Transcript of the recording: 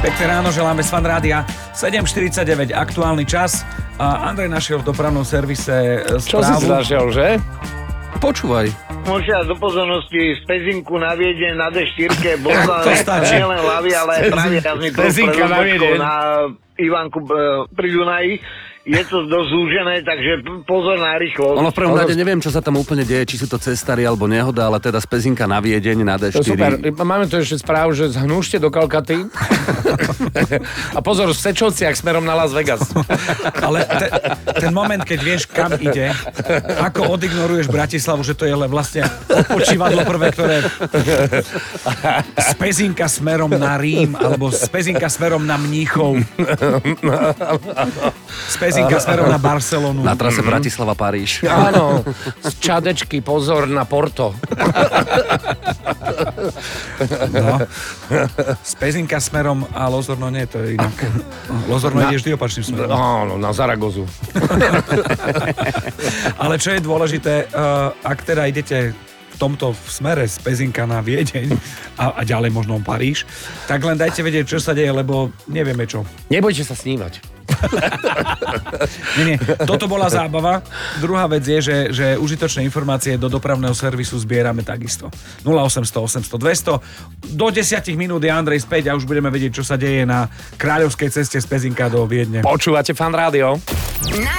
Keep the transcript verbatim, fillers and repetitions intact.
Pekné ráno želáme z Fan Rádia. sedem štyridsaťdeväť aktuálny čas a Andrej našiel v dopravnom servise správu. Čo si našiel, že? Počúvaj. Môžem do pozornosti z Pezinku na Viedeň na dé štyri bola nielen hlavy, ale aj pravý jazdný Pezinka na Viedeň. na Ivanku pri Dunaji. Je to dosť zúžené, takže pozor na rýchlosť. Ono v prvom rade neviem, čo sa tam úplne deje, či sú to cestári alebo nehoda, ale teda z Pezinka na Viedeň na dé štyri. To super. Máme tu ešte správu, že zhnúšte do Kalkaty. A pozor, v Sečovciach smerom na Las Vegas. Ale te, ten moment, keď vieš, kam ide, ako odignoruješ Bratislavu, že to je len vlastne odpočívadlo prvé, ktoré z Pezinka smerom na Rím, alebo z Pezinka smerom na Mníchov. Z Pezinka smerom na Barcelonu. Na trase Bratislava-Paríž. Áno, z Čadečky, pozor na Porto. No. Z Pezinka smerom a Lozorno nie, to je inak. Lozorno ide vždy opačným smerom. Áno, na Zaragozu. Ale čo je dôležité, uh, ak teda idete v tomto v smere z Pezinka na Viedeň a, a ďalej možno Paríž, tak len dajte vedieť, čo sa deje, lebo nevieme čo. Nebojte sa snívať. Nie, nie, toto bola zábava. Druhá vec je, že, že užitočné informácie do dopravného servisu zbierame takisto. nula osemsto osemsto dvesto. Do desať minút je Andrej späť a už budeme vedieť, čo sa deje na kráľovskej ceste z Pezinka do Viedne. Počúvate Fan Rádio?